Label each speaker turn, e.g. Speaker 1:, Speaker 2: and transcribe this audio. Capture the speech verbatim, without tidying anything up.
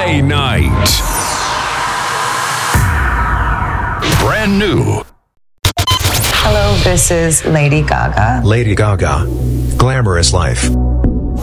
Speaker 1: Play Night. Brand new.
Speaker 2: Hello, this is Lady Gaga.
Speaker 3: Lady Gaga. Glamorous Life.